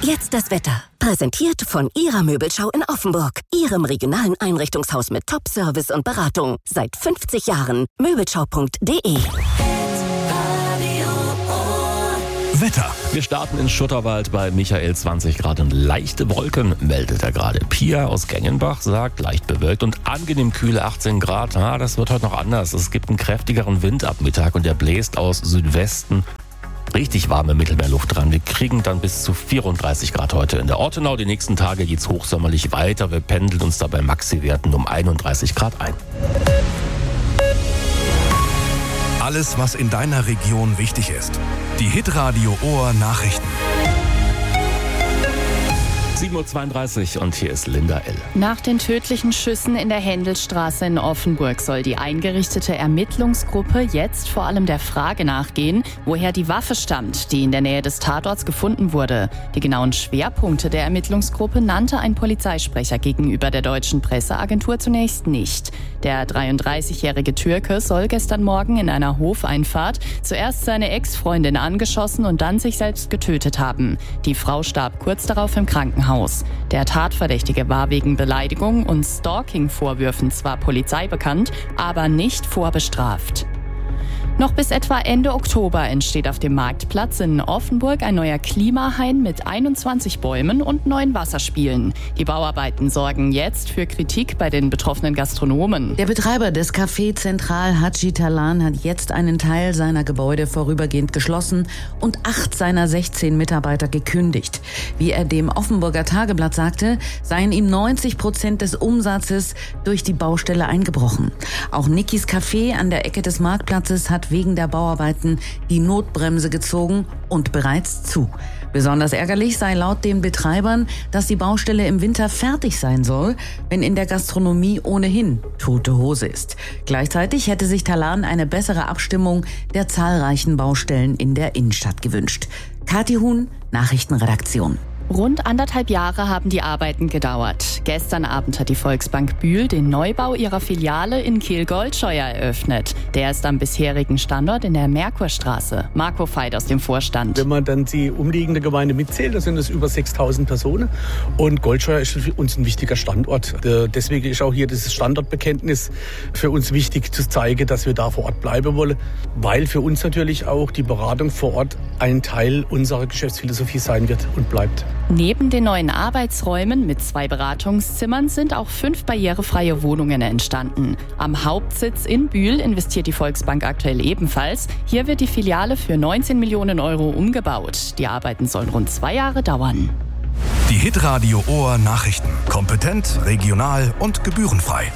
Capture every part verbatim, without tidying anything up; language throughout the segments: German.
jetzt das Wetter. Präsentiert von Ihrer Möbelschau in Offenburg. Ihrem regionalen Einrichtungshaus mit Top-Service und Beratung. Seit fünfzig Jahren. Möbelschau punkt de. Wetter. Wir starten in Schutterwald bei Michael, zwanzig Grad und leichte Wolken, meldet er gerade. Pia aus Gengenbach sagt, leicht bewölkt und angenehm kühle achtzehn Grad. Ah, das wird heute noch anders. Es gibt einen kräftigeren Wind ab Mittag und der bläst aus Südwesten. Richtig warme Mittelmeerluft dran. Wir kriegen dann bis zu vierunddreißig Grad heute in der Ortenau. Die nächsten Tage geht's hochsommerlich weiter. Wir pendeln uns dabei Maxi-Werten um einunddreißig Grad ein. Alles, was in deiner Region wichtig ist. Die Hitradio Ohr Nachrichten. sieben Uhr zweiunddreißig und hier ist Linda L. Nach den tödlichen Schüssen in der Händelstraße in Offenburg soll die eingerichtete Ermittlungsgruppe jetzt vor allem der Frage nachgehen, woher die Waffe stammt, die in der Nähe des Tatorts gefunden wurde. Die genauen Schwerpunkte der Ermittlungsgruppe nannte ein Polizeisprecher gegenüber der deutschen Presseagentur zunächst nicht. Der dreiunddreißigjährige Türke soll gestern Morgen in einer Hofeinfahrt zuerst seine Ex-Freundin angeschossen und dann sich selbst getötet haben. Die Frau starb kurz darauf im Krankenhaus. Der Tatverdächtige war wegen Beleidigung und Stalking-Vorwürfen zwar Polizei bekannt, aber nicht vorbestraft. Noch bis etwa Ende Oktober entsteht auf dem Marktplatz in Offenburg ein neuer Klimahain mit einundzwanzig Bäumen und neun Wasserspielen. Die Bauarbeiten sorgen jetzt für Kritik bei den betroffenen Gastronomen. Der Betreiber des Café Zentral Haji Talan hat jetzt einen Teil seiner Gebäude vorübergehend geschlossen und acht seiner sechzehn Mitarbeiter gekündigt. Wie er dem Offenburger Tageblatt sagte, seien ihm neunzig Prozent des Umsatzes durch die Baustelle eingebrochen. Auch Nikis Café an der Ecke des Marktplatzes hat wegen der Bauarbeiten die Notbremse gezogen und bereits zu. Besonders ärgerlich sei laut den Betreibern, dass die Baustelle im Winter fertig sein soll, wenn in der Gastronomie ohnehin tote Hose ist. Gleichzeitig hätte sich Talan eine bessere Abstimmung der zahlreichen Baustellen in der Innenstadt gewünscht. Kathi Huhn, Nachrichtenredaktion. Rund anderthalb Jahre haben die Arbeiten gedauert. Gestern Abend hat die Volksbank Bühl den Neubau ihrer Filiale in Kehl-Goldscheuer eröffnet. Der ist am bisherigen Standort in der Merkurstraße. Marco Veit aus dem Vorstand. Wenn man dann die umliegende Gemeinde mitzählt, dann sind es über sechstausend Personen. Und Goldscheuer ist für uns ein wichtiger Standort. Deswegen ist auch hier dieses Standortbekenntnis für uns wichtig, zu zeigen, dass wir da vor Ort bleiben wollen. Weil für uns natürlich auch die Beratung vor Ort ein Teil unserer Geschäftsphilosophie sein wird und bleibt. Neben den neuen Arbeitsräumen mit zwei Beratungszimmern sind auch fünf barrierefreie Wohnungen entstanden. Am Hauptsitz in Bühl investiert die Volksbank aktuell ebenfalls. Hier wird die Filiale für neunzehn Millionen Euro umgebaut. Die Arbeiten sollen rund zwei Jahre dauern. Die Hitradio Ohr Nachrichten. Kompetent, regional und gebührenfrei.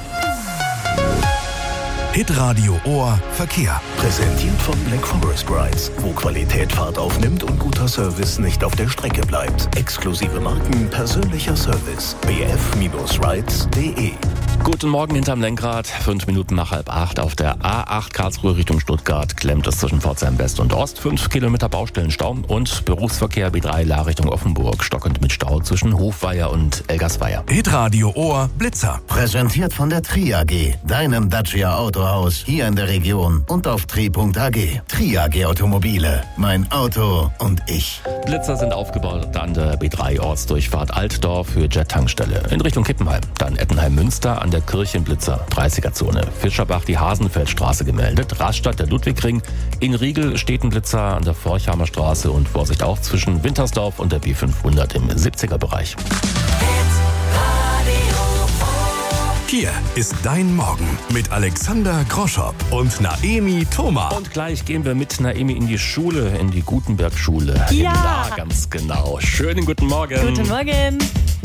Hitradio Ohr Verkehr. Präsentiert von Black Forest Rides, wo Qualität Fahrt aufnimmt und guter Service nicht auf der Strecke bleibt. Exklusive Marken, persönlicher Service. b f rides punkt de. Guten Morgen hinterm Lenkrad, fünf Minuten nach halb acht auf der A acht Karlsruhe Richtung Stuttgart klemmt es zwischen Pforzheim West und Ost, fünf Kilometer Baustellenstau und Berufsverkehr B drei La Richtung Offenburg, stockend mit Stau zwischen Hofweier und Elgersweier. Hitradio Ohr Blitzer. Präsentiert von der Tri A G, deinem Dacia Autohaus hier in der Region und auf tri punkt a g. Tri A G Automobile, mein Auto und ich. Blitzer sind aufgebaut an der B drei Ortsdurchfahrt Altdorf für Jet-Tankstelle. In Richtung Kippenheim, dann Ettenheim-Münster an der Kirchenblitzer, dreißiger-Zone. Fischerbach die Hasenfeldstraße gemeldet. Rastatt der Ludwigring. In Riegel steht ein Blitzer an der Forchheimer Straße und Vorsicht auch zwischen Wintersdorf und der B fünfhundert im siebziger-Bereich. Hier ist dein Morgen mit Alexander Groschop und Naemi Thoma. Und gleich gehen wir mit Naemi in die Schule, in die Gutenberg-Schule. Ja. In La, ganz genau. Schönen guten Morgen. Guten Morgen.